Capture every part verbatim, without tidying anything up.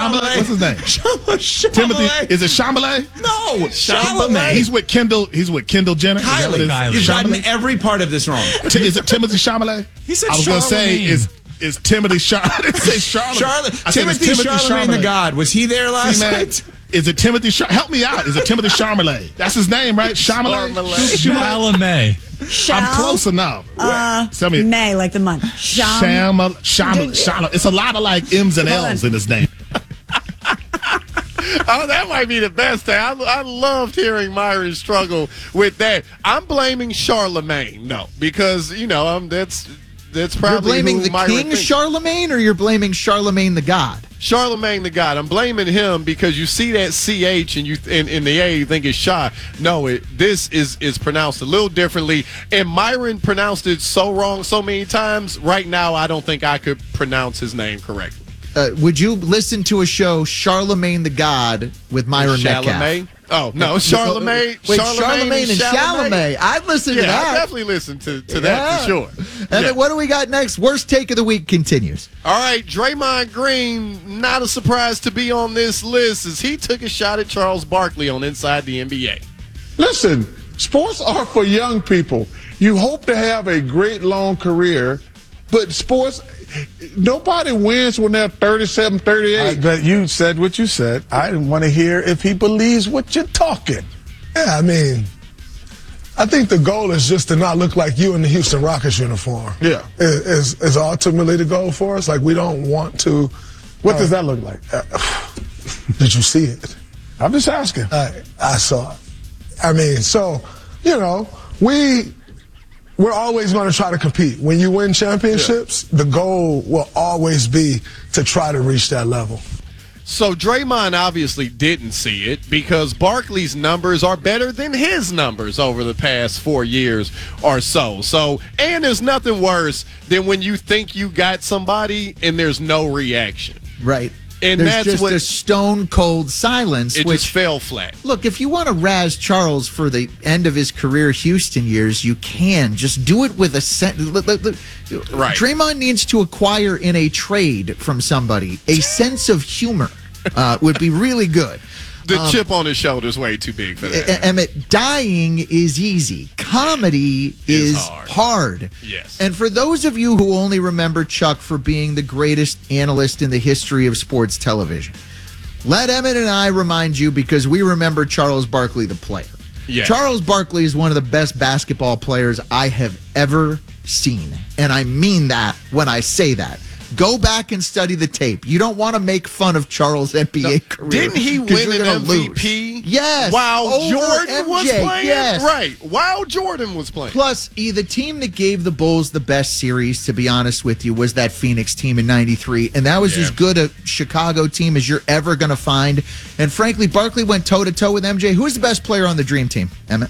Chalamet? What's his name? Chalamet. Timothy. Is it Chalamet? No, Chalamet. He's with Kendall. He's with Kendall Jenner. Kylie. Kylie. You've gotten every part of this wrong. T- is it Timothy Chalamet? He said I was going to say is is Timothy Chalamet. Say Charlotte. Charlotte. I said Timothy, it's Timothy Charlamagne the God. Was he there last See, man, night? Is it Timothy? Char- Help me out. Is it Timothy Chalamet? That's his name, right? Chalamet. Chalamet. I'm close enough. Uh, Tell me. May, like the month. Sham. Shama, Shama, Shama. It's a lot of like M's and L's in his name. Oh, that might be the best thing. I, I loved hearing Myron struggle with that. I'm blaming Charlamagne, no, because you know I'm that's that's probably you're blaming who the Myron king thinks. Charlemagne, or you're blaming Charlemagne the God. Charlamagne the God. I'm blaming him because you see that C H and you in, in the A, you think it's Shah. No, it this is is pronounced a little differently. And Myron pronounced it so wrong so many times. Right now, I don't think I could pronounce his name correctly. Uh, would you listen to a show, Charlemagne the God, with Myron Chalamet? Metcalf? Oh, no, Charlamagne. Wait, Charlamagne, Charlemagne and Chalamet. I'd listen yeah, to that. I definitely listen to, to that for sure. And yeah. then what do we got next? Worst take of the week continues. All right, Draymond Green, not a surprise to be on this list as he took a shot at Charles Barkley on Inside the N B A. Listen, sports are for young people. You hope to have a great long career, but sports, nobody wins when they're thirty-seven, thirty-eight. I bet you said what you said. I want to hear if he believes what you're talking. Yeah, I mean, I think the goal is just to not look like you in the Houston Rockets uniform. Yeah. Is, is, is ultimately the goal for us. Like, we don't want to. What uh, does that look like? Uh, did you see it? I'm just asking. I, I saw it. I mean, so, you know, we, we're always going to try to compete. When you win championships, yeah. the goal will always be to try to reach that level. So Draymond obviously didn't see it because Barkley's numbers are better than his numbers over the past four years or so. So, and there's nothing worse than when you think you got somebody and there's no reaction. Right. And There's that's just what a stone cold silence. It which just fell flat. Look, if you want to razz Charles for the end of his career Houston years, you can. Just do it with a sen- right. Draymond needs to acquire in a trade from somebody a sense of humor. Uh, would be really good. The um, chip on his shoulder is way too big for that. Emmett, dying is easy. Comedy is, is hard. hard. Yes. And for those of you who only remember Chuck for being the greatest analyst in the history of sports television, let Emmett and I remind you, because we remember Charles Barkley, the player. Yes. Charles Barkley is one of the best basketball players I have ever seen. And I mean that when I say that. Go back and study the tape. You don't want to make fun of Charles' N B A no, career. Didn't he win an M V P? Lose. Yes. While over Jordan M J, was playing? Yes. Right. While Jordan was playing. Plus, the team that gave the Bulls the best series, to be honest with you, was that Phoenix team in ninety-three. And that was yeah. as good a Chicago team as you're ever going to find. And frankly, Barkley went toe-to-toe with M J. Who's the best player on the Dream Team, Emmett?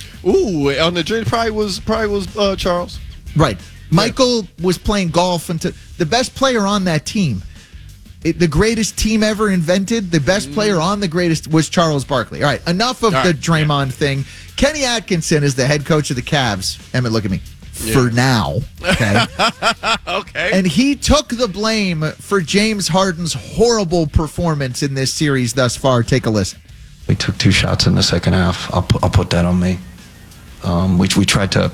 Ooh, on the Dream probably was, probably was uh, Charles. Right. Michael was playing golf until the best player on that team, it, the greatest team ever invented, the best player on the greatest was Charles Barkley. All right, enough of All the right, Draymond yeah. thing. Kenny Atkinson is the head coach of the Cavs. Emmett, look at me. Yeah. For now. Okay. Okay. And he took the blame for James Harden's horrible performance in this series thus far. Take a listen. We took two shots in the second half. I'll put, I'll put that on me. Um, which we tried to,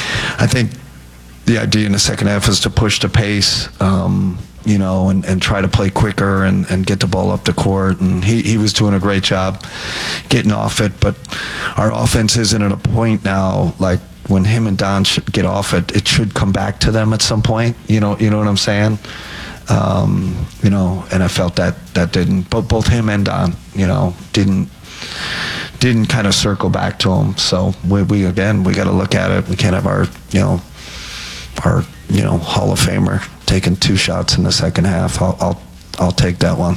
I think, the idea in the second half is to push the pace, um, you know, and, and try to play quicker and, and get the ball up the court. And he, he was doing a great job getting off it. But our offense isn't at a point now, like when him and Don should get off it, it should come back to them at some point. You know, you know what I'm saying? Um, you know, and I felt that that didn't, both, both him and Don, you know, didn't, didn't kind of circle back to him. So we, we again, we got to look at it. We can't have our, you know, our, you know, Hall of Famer taking two shots in the second half. I'll, I'll, I'll take that one.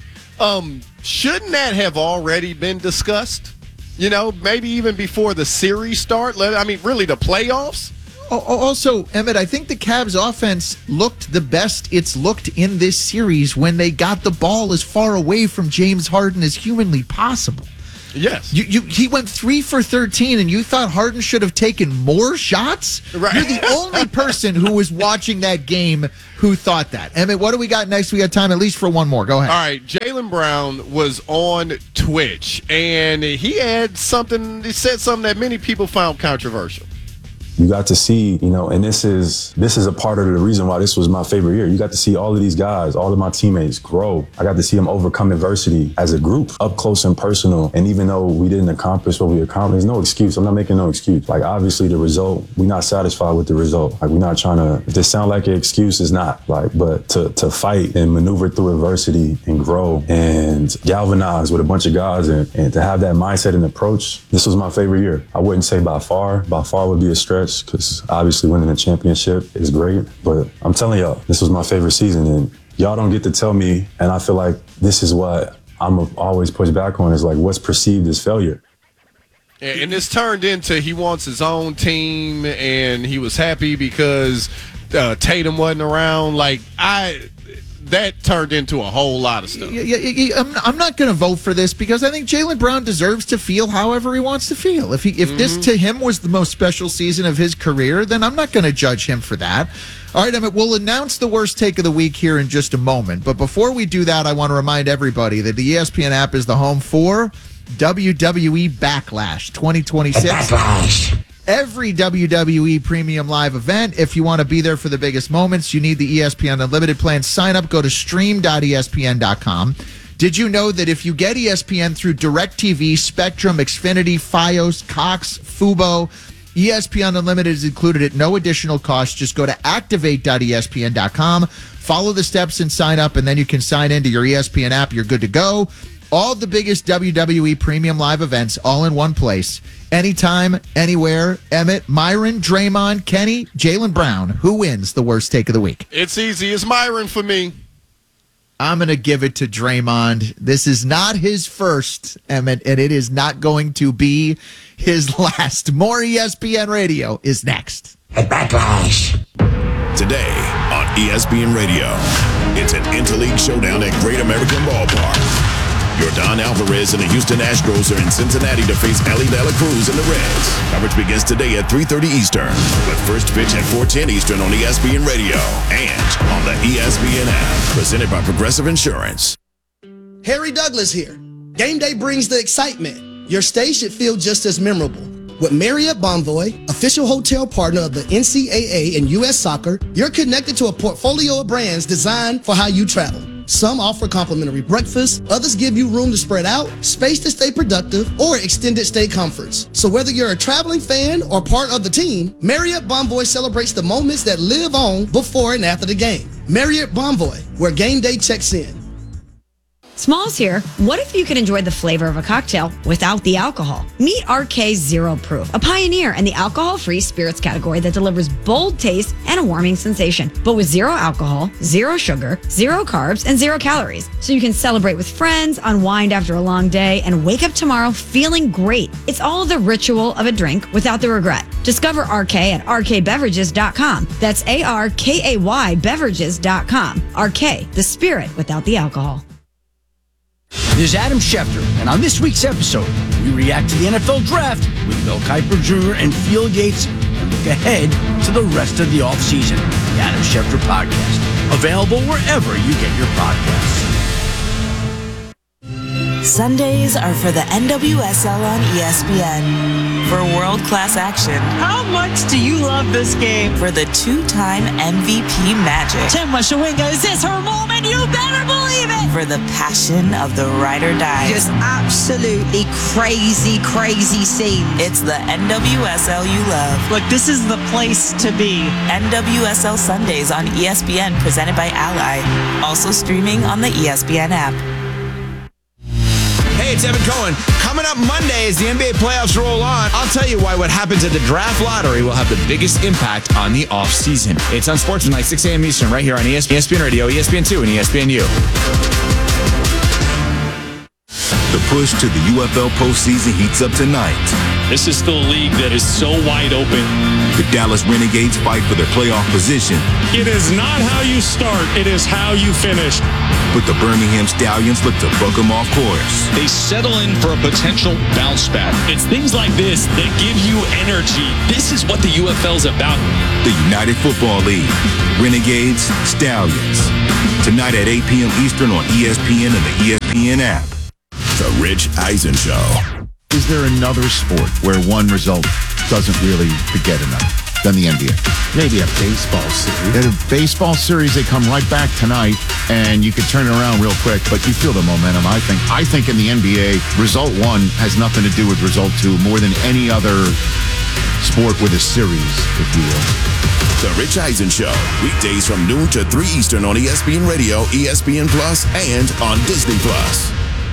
Um, shouldn't that have already been discussed? You know, maybe even before the series start. Let I mean, really, the playoffs. Also, Emmett, I think the Cavs offense looked the best it's looked in this series when they got the ball as far away from James Harden as humanly possible. Yes. You, you, he went three for thirteen, and you thought Harden should have taken more shots? Right. You're the only person who was watching that game who thought that. Emmett, what do we got next? We got time at least for one more. Go ahead. All right. Jaylen Brown was on Twitch, and he had something, he said something that many people found controversial. You got to see, you know, and this is this is a part of the reason why this was my favorite year. You got to see all of these guys, all of my teammates grow. I got to see them overcome adversity as a group, up close and personal. And even though we didn't accomplish what we accomplished, there's no excuse. I'm not making no excuse. Like, obviously, the result, we're not satisfied with the result. Like, we're not trying to, if this sound like an excuse, it's not. Like, but to, to fight and maneuver through adversity and grow and galvanize with a bunch of guys and, and to have that mindset and approach, this was my favorite year. I wouldn't say by far. By far would be a stretch, because obviously winning a championship is great, but I'm telling y'all, this was my favorite season, and y'all don't get to tell me, and I feel like this is what I'm always push back on, is like what's perceived as failure. And this turned into he wants his own team, and he was happy because uh, Tatum wasn't around. Like, I... that turned into a whole lot of stuff. Yeah, yeah, yeah, I'm, I'm not going to vote for this because I think Jaylen Brown deserves to feel however he wants to feel. If he, if mm-hmm. this to him was the most special season of his career, then I'm not going to judge him for that. All right, Emmett, we'll announce the worst take of the week here in just a moment. But before we do that, I want to remind everybody that the E S P N app is the home for W W E Backlash twenty twenty-six. Backlash. Every W W E Premium Live event. If you want to be there for the biggest moments, you need the E S P N Unlimited plan. Sign up, go to stream dot E S P N dot com. Did you know that if you get E S P N through DirecTV, Spectrum, Xfinity, Fios, Cox, Fubo, E S P N Unlimited is included at no additional cost. Just go to activate dot E S P N dot com, follow the steps and sign up, and then you can sign into your E S P N app. You're good to go. All the biggest W W E Premium Live events all in one place. Anytime, anywhere. Emmett, Myron, Draymond, Kenny, Jaylen Brown. Who wins the worst take of the week? It's easy. It's Myron for me. I'm going to give it to Draymond. This is not his first, Emmett, and it is not going to be his last. More E S P N Radio is next. At Backlash. Today on E S P N Radio, it's an interleague showdown at Great American Ballpark. Yordan Alvarez and the Houston Astros are in Cincinnati to face Ellie De La Cruz and the Reds. Coverage begins today at three thirty Eastern, with first pitch at four ten Eastern on E S P N Radio and on the E S P N app. Presented by Progressive Insurance. Harry Douglas here. Game day brings the excitement. Your stay should feel just as memorable. With Marriott Bonvoy, official hotel partner of the N C double A and U S Soccer, you're connected to a portfolio of brands designed for how you travel. Some offer complimentary breakfast, others give you room to spread out, space to stay productive, or extended stay comforts. So whether you're a traveling fan or part of the team, Marriott Bonvoy celebrates the moments that live on before and after the game. Marriott Bonvoy, where game day checks in. Smalls here. What if you could enjoy the flavor of a cocktail without the alcohol? Meet R K Zero Proof, a pioneer in the alcohol-free spirits category that delivers bold taste and a warming sensation, but with zero alcohol, zero sugar, zero carbs, and zero calories. So you can celebrate with friends, unwind after a long day, and wake up tomorrow feeling great. It's all the ritual of a drink without the regret. Discover R K at R K beverages dot com. That's A R K A Y beverages dot com. R K, the spirit without the alcohol. This is Adam Schefter, and on this week's episode, we react to the N F L Draft with Mel Kiper Junior and Field Yates and look ahead to the rest of the offseason. The Adam Schefter Podcast, available wherever you get your podcasts. Sundays are for the N W S L on E S P N. For world-class action. How much do you love this game? For the two-time M V P magic. Tim Washawinga, is this her moment? You better believe it! For the passion of the ride or die. Just absolutely crazy, crazy scenes. It's the N W S L you love. Look, this is the place to be. N W S L Sundays on E S P N, presented by Ally. Also streaming on the E S P N app. Hey, it's Evan Cohen. Coming up Monday as the N B A playoffs roll on, I'll tell you why what happens at the draft lottery will have the biggest impact on the offseason. It's on Sportsman, six a.m. Eastern, right here on E S P N Radio, E S P N two, and E S P N U. The push to the U F L postseason heats up tonight. This is still a league that is so wide open. The Dallas Renegades fight for their playoff position. It is not how you start, it is how you finish. But the Birmingham Stallions look to buck them off course. They settle in for a potential bounce back. It's things like this that give you energy. This is what the U F L is about. The United Football League. Renegades, Stallions. Tonight at eight p.m. Eastern on E S P N and the E S P N app. The Rich Eisen Show. Is there another sport where one result doesn't really get enough than the N B A? Maybe a baseball series. At a baseball series, they come right back tonight, and you could turn it around real quick, but you feel the momentum, I think. I think in the N B A, result one has nothing to do with result two more than any other sport with a series, if you will. The Rich Eisen Show. Weekdays from noon to three Eastern on E S P N Radio, E S P N Plus, and on Disney Plus.